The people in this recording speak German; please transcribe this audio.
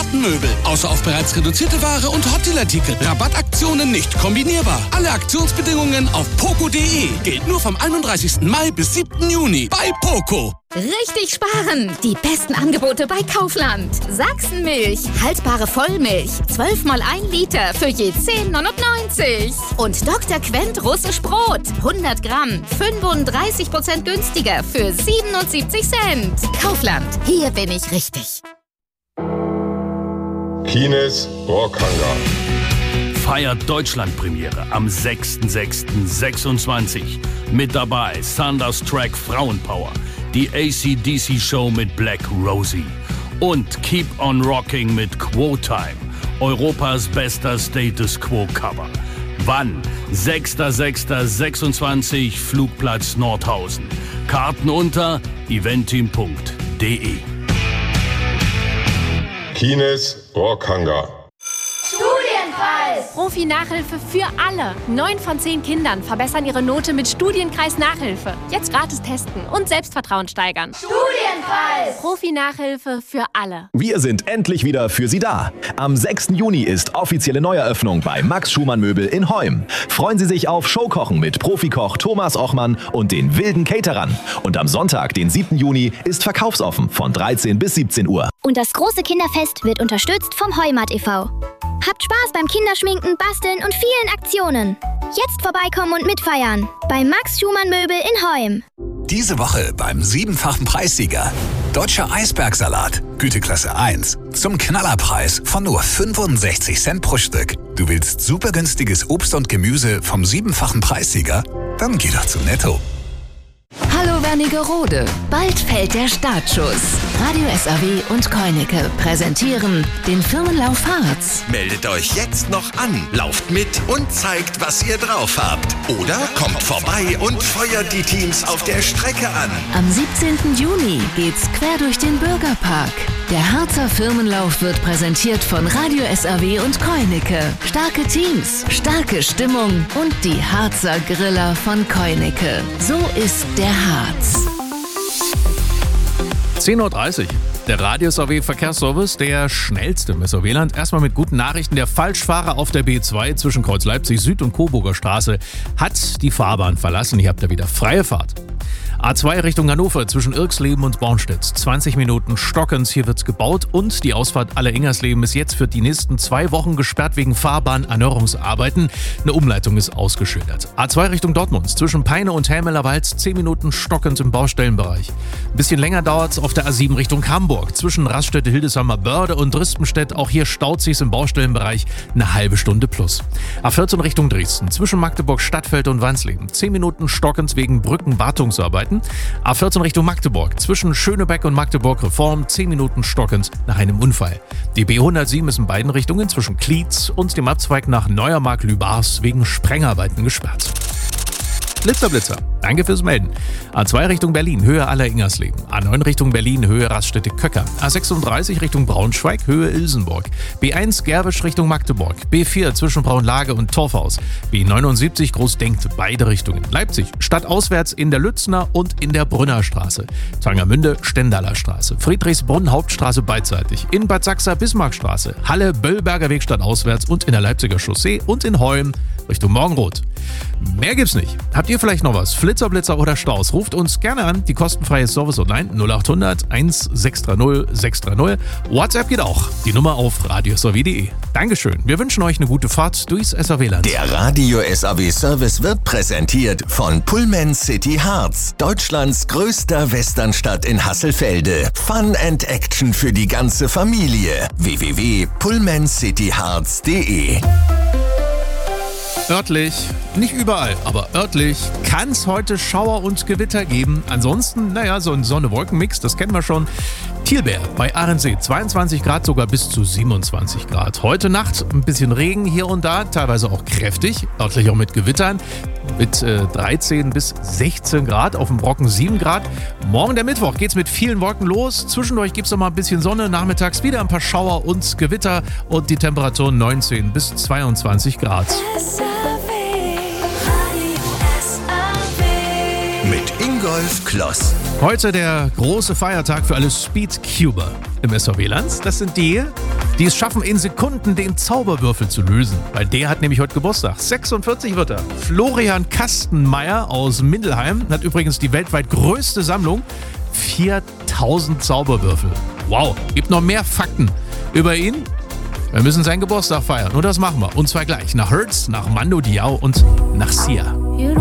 Gartenmöbel. Außer auf bereits reduzierte Ware und Hotdeal-Artikel. Rabattaktionen nicht kombinierbar. Alle Aktionsbedingungen auf poco.de. Gilt nur vom 31. Mai bis 7. Juni bei Poco. Richtig sparen! Die besten Angebote bei Kaufland. Sachsenmilch, haltbare Vollmilch, 12 mal 1 Liter für je 10,99. Und Dr. Quent russisch Brot, 100 Gramm, 35% günstiger für 77 Cent. Kaufland, hier bin ich richtig. Kines Rockhangar feiert Deutschlandpremiere am 6.6.26. Mit dabei Thunderstruck Frauenpower, die AC/DC-Show mit Black Rosie und Keep on Rocking mit Quo Time, Europas bester Status Quo-Cover. Wann? 6.6.26, Flugplatz Nordhausen. Karten unter eventim.de. Kines Rockhangar. Profi-Nachhilfe für alle. 9 von 10 Kindern verbessern ihre Note mit Studienkreis-Nachhilfe. Jetzt gratis testen und Selbstvertrauen steigern. Studienkreis! Profi-Nachhilfe für alle. Wir sind endlich wieder für Sie da. Am 6. Juni ist offizielle Neueröffnung bei Max Schumann Möbel in Heum. Freuen Sie sich auf Showkochen mit Profikoch Thomas Ochmann und den wilden Caterern. Und am Sonntag, den 7. Juni, ist verkaufsoffen von 13 bis 17 Uhr. Und das große Kinderfest wird unterstützt vom Heumat e.V. Habt Spaß beim Kinderschminken, Basteln und vielen Aktionen. Jetzt vorbeikommen und mitfeiern. Bei Max Schumann Möbel in Heum. Diese Woche beim 7-fachen Preissieger. Deutscher Eisbergsalat, Güteklasse 1. Zum Knallerpreis von nur 65 Cent pro Stück. Du willst super günstiges Obst und Gemüse vom 7-fachen Preissieger? Dann geh doch zu Netto. Hallo Wernigerode, bald fällt der Startschuss. Radio SAW und Koineke präsentieren den Firmenlauf Harz. Meldet euch jetzt noch an, lauft mit und zeigt, was ihr drauf habt. Oder kommt vorbei und feuert die Teams auf der Strecke an. Am 17. Juni geht's quer durch den Bürgerpark. Der Harzer Firmenlauf wird präsentiert von Radio SAW und Koineke. Starke Teams, starke Stimmung und die Harzer Griller von Koineke. So ist der Harz. 10.30 Uhr. Der Radio SAW Verkehrsservice, der schnellste im SAW-Land. Erstmal mit guten Nachrichten. Der Falschfahrer auf der B2 zwischen Kreuz Leipzig Süd und Coburger Straße hat die Fahrbahn verlassen. Ihr habt da wieder freie Fahrt. A2 Richtung Hannover zwischen Irxleben und Bornstedt. 20 Minuten Stockens, hier wird's gebaut und die Ausfahrt Aller-Ingersleben ist jetzt für die nächsten 2 Wochen gesperrt wegen Fahrbahnerneuerungsarbeiten. Eine Umleitung ist ausgeschildert. A2 Richtung Dortmund zwischen Peine und Helmeler-Walz 10 Minuten Stockens im Baustellenbereich. Ein bisschen länger dauert's auf der A7 Richtung Hamburg zwischen Raststätte Hildesheimer Börde und Rispenstedt. Auch hier staut sich's im Baustellenbereich eine halbe Stunde plus. A14 Richtung Dresden zwischen Magdeburg Stadtfeld und Wansleben 10 Minuten Stockens wegen Brückenwartungsarbeiten. A14 Richtung Magdeburg zwischen Schönebeck und Magdeburg Reform 10 Minuten stockend nach einem Unfall. Die B107 ist in beiden Richtungen zwischen Klietz und dem Abzweig nach Neuermark-Lübars wegen Sprengarbeiten gesperrt. Blitzer. Danke fürs Melden. A2 Richtung Berlin, Höhe Aller-Ingersleben. A9 Richtung Berlin, Höhe Raststätte Köcker. A36 Richtung Braunschweig, Höhe Ilsenburg. B1 Gerwisch Richtung Magdeburg. B4 zwischen Braunlage und Torfhaus. B79 Großdenkt, beide Richtungen. Leipzig, stadtauswärts in der Lützner und in der Brünnerstraße. Zangermünde, Stendaler Straße. Friedrichsbrunn, Hauptstraße beidseitig. In Bad Sachsa, Bismarckstraße. Halle, Böllberger Weg stadtauswärts und in der Leipziger Chaussee und in Heum Richtung Morgenrot. Mehr gibt's nicht. Habt ihr vielleicht noch was? Flitzer, Blitzer oder Staus? Ruft uns gerne an. Die kostenfreie Service-Hotline 0800 1630 630. WhatsApp geht auch. Die Nummer auf radiosaw.de. Dankeschön. Wir wünschen euch eine gute Fahrt durchs SAW-Land. Der Radio SAW Service wird präsentiert von Pullman City Harz, Deutschlands größter Westernstadt in Hasselfelde. Fun and Action für die ganze Familie. www.pullmancityharz.de. Örtlich, nicht überall, aber örtlich kann es heute Schauer und Gewitter geben. Ansonsten, so ein Sonne-Wolken-Mix, das kennen wir schon. Thielbeer bei Ahrensee, 22 Grad, sogar bis zu 27 Grad. Heute Nacht ein bisschen Regen hier und da, teilweise auch kräftig, örtlich auch mit Gewittern. Mit 13 bis 16 Grad, auf dem Brocken 7 Grad. Morgen der Mittwoch geht's mit vielen Wolken los. Zwischendurch gibt's noch mal ein bisschen Sonne, nachmittags wieder ein paar Schauer und Gewitter und die Temperaturen 19 bis 22 Grad. Mit Ingolf Kloss. Heute der große Feiertag für alle Speedcuber im SVW-Land. Das sind die es schaffen, in Sekunden den Zauberwürfel zu lösen. Weil der hat nämlich heute Geburtstag. 46 wird er. Florian Kastenmeier aus Mindelheim hat übrigens die weltweit größte Sammlung. 4000 Zauberwürfel. Wow, gibt noch mehr Fakten über ihn. Wir müssen seinen Geburtstag feiern und das machen wir. Und zwar gleich nach Hertz, nach Mando Diao und nach Sia.